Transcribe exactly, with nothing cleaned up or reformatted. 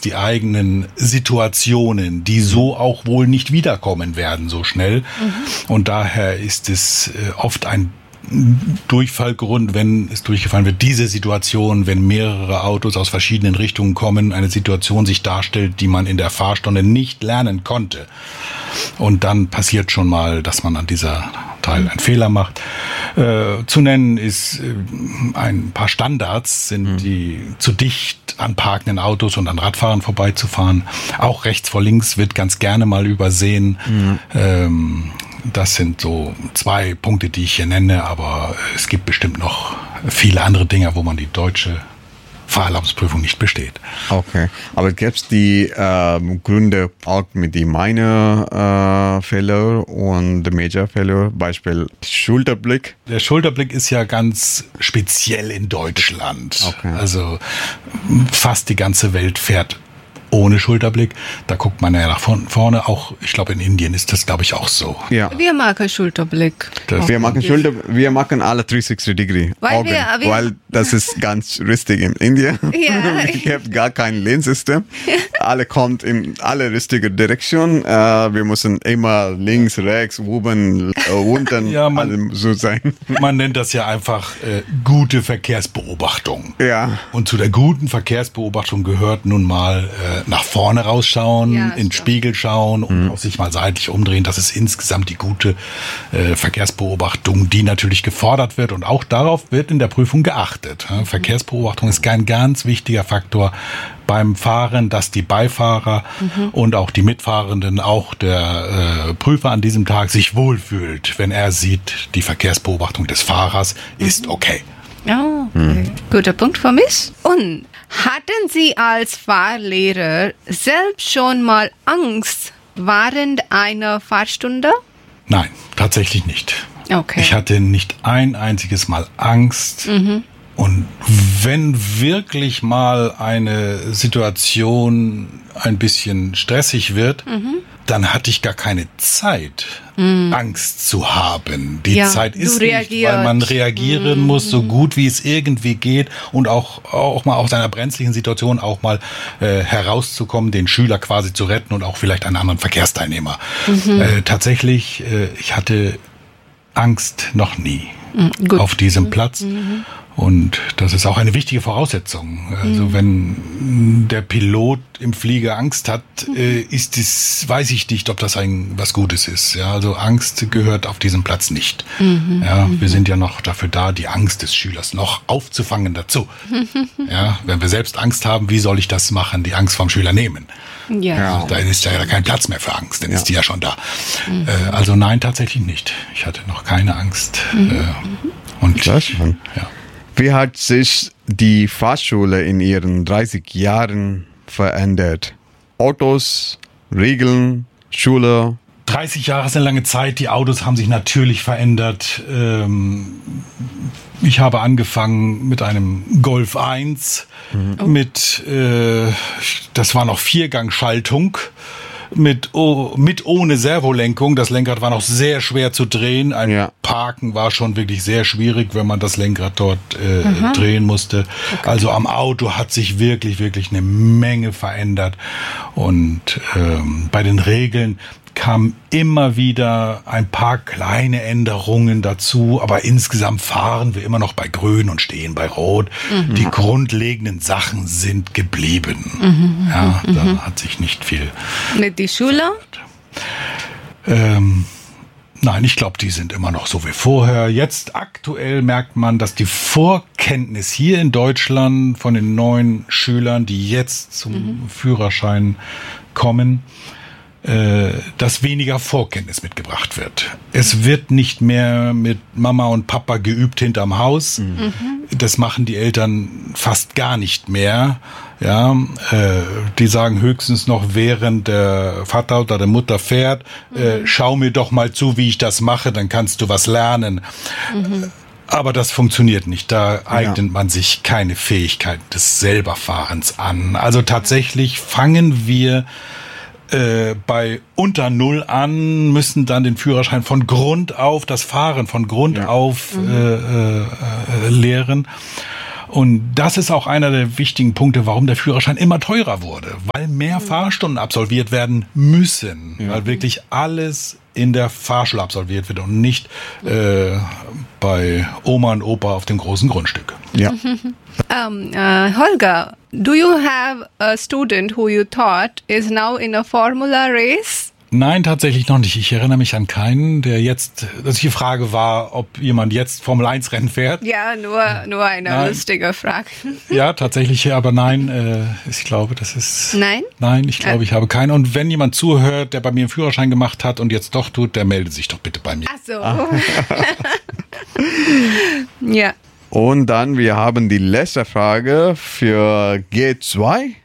die eigenen Situationen, die so auch wohl nicht wiederkommen werden so schnell. Mhm. Und daher ist es oft ein Durchfallgrund, wenn es durchgefallen wird, diese Situation, wenn mehrere Autos aus verschiedenen Richtungen kommen, eine Situation sich darstellt, die man in der Fahrstunde nicht lernen konnte. Und dann passiert schon mal, dass man an dieser Teil einen Fehler macht. Äh, zu nennen ist äh, ein paar Standards, sind mhm. die zu dicht an parkenden Autos und an Radfahrern vorbeizufahren. Auch rechts vor links wird ganz gerne mal übersehen. Mhm. Ähm, Das sind so zwei Punkte, die ich hier nenne, aber es gibt bestimmt noch viele andere Dinge, wo man die deutsche Fahrerlaubnisprüfung nicht besteht. Okay, aber gibt es die äh, Gründe auch mit den Minor äh, Failure und Major Failure, Beispiel Schulterblick? Der Schulterblick ist ja ganz speziell in Deutschland. Okay. Also fast die ganze Welt fährt ohne Schulterblick. Da guckt man ja nach vorne. Auch, ich glaube, in Indien ist das, glaube ich, auch so. Ja. Wir machen Schulterblick. Das wir machen Schulter, wir machen alle dreihundertsechzig Degree weil, Augen, wir, wir weil das ist ganz richtig in Indien. Ja. Ich habe gar kein Lehnsystem. Alle kommt in alle richtige Direktion. Uh, wir müssen immer links, rechts, oben, unten, ja, man, so sein. Man nennt das ja einfach äh, gute Verkehrsbeobachtung. Ja. Und zu der guten Verkehrsbeobachtung gehört nun mal äh, nach vorne rausschauen, ja, in den Spiegel schauen und mhm. auch sich mal seitlich umdrehen. Das ist insgesamt die gute äh, Verkehrsbeobachtung, die natürlich gefordert wird. Und auch darauf wird in der Prüfung geachtet. Ja, mhm. Verkehrsbeobachtung ist ein ganz wichtiger Faktor beim Fahren, dass die Beifahrer mhm. und auch die Mitfahrenden, auch der äh, Prüfer an diesem Tag sich wohlfühlt, wenn er sieht, die Verkehrsbeobachtung des Fahrers mhm. ist okay. Oh, okay. Hm. Guter Punkt für mich. Und hatten Sie als Fahrlehrer selbst schon mal Angst während einer Fahrstunde? Nein, tatsächlich nicht. Okay. Ich hatte nicht ein einziges Mal Angst. Mhm. Und wenn wirklich mal eine Situation ein bisschen stressig wird, mhm. dann hatte ich gar keine Zeit, mhm. Angst zu haben. Die ja, Zeit ist nicht, weil man reagieren mhm. muss, so gut wie es irgendwie geht und auch, auch mal aus einer brenzlichen Situation auch mal äh, herauszukommen, den Schüler quasi zu retten und auch vielleicht einen anderen Verkehrsteilnehmer. Mhm. Äh, tatsächlich, äh, ich hatte Angst noch nie mhm. auf diesem Platz. Mhm. Und das ist auch eine wichtige Voraussetzung. Also mhm. wenn der Pilot im Flieger Angst hat, äh, ist es, weiß ich nicht, ob das ein was Gutes ist. Ja, also Angst gehört auf diesem Platz nicht. Mhm. Ja, wir sind ja noch dafür da, die Angst des Schülers noch aufzufangen dazu. Ja, wenn wir selbst Angst haben, wie soll ich das machen? Die Angst vom Schüler nehmen. Ja. Ja, da ist ja kein Platz mehr für Angst, dann ja. ist die ja schon da. Mhm. Äh, also nein, tatsächlich nicht. Ich hatte noch keine Angst. Mhm. Äh, und das schon. Ja. Wie hat sich die Fahrschule in ihren dreißig Jahren verändert? Autos, Regeln, Schule? dreißig Jahre ist eine lange Zeit. Die Autos haben sich natürlich verändert. Ich habe angefangen mit einem Golf eins, mhm. mit, äh, das war noch Viergangschaltung. Mit, oh, mit ohne Servolenkung. Das Lenkrad war noch sehr schwer zu drehen. Ein ja. Parken war schon wirklich sehr schwierig, wenn man das Lenkrad dort äh, drehen musste. Okay. Also am Auto hat sich wirklich, wirklich eine Menge verändert. Und ähm, bei den Regeln kamen immer wieder ein paar kleine Änderungen dazu, aber insgesamt fahren wir immer noch bei Grün und stehen bei Rot. Mhm. Die grundlegenden Sachen sind geblieben. Mhm. Ja, mhm. da hat sich nicht viel. Mit die Schule? Ähm, nein, ich glaube, die sind immer noch so wie vorher. Jetzt aktuell merkt man, dass die Vorkenntnis hier in Deutschland von den neuen Schülern, die jetzt zum mhm. Führerschein kommen, dass weniger Vorkenntnis mitgebracht wird. Es wird nicht mehr mit Mama und Papa geübt hinterm Haus. Mhm. Das machen die Eltern fast gar nicht mehr. Ja, äh, die sagen höchstens noch, während der Vater oder der Mutter fährt, mhm. äh, schau mir doch mal zu, wie ich das mache, dann kannst du was lernen. Mhm. Aber das funktioniert nicht. Da eignet ja. man sich keine Fähigkeit des Selberfahrens an. Also tatsächlich fangen wir Äh, bei unter Null an, müssen dann den Führerschein von Grund auf, das Fahren von Grund ja. auf mhm. äh, äh, lehren. Und das ist auch einer der wichtigen Punkte, warum der Führerschein immer teurer wurde, weil mehr mhm. Fahrstunden absolviert werden müssen, ja. weil wirklich alles in der Fahrschule absolviert wird und nicht äh, bei Oma und Opa auf dem großen Grundstück. Ja. um, uh, Holger, do you have a student who you thought is now in a Formula race? Nein, tatsächlich noch nicht. Ich erinnere mich an keinen, der jetzt, dass die Frage war, ob jemand jetzt Formel eins Rennen fährt. Ja, nur, nur eine nein. lustige Frage. Ja, tatsächlich, aber nein, äh, ich glaube, das ist... Nein? Nein, ich glaube, ich habe keinen. Und wenn jemand zuhört, der bei mir einen Führerschein gemacht hat und jetzt doch tut, der meldet sich doch bitte bei mir. Ach so. Ah. Ja. Und dann, wir haben die letzte Frage für G zwei.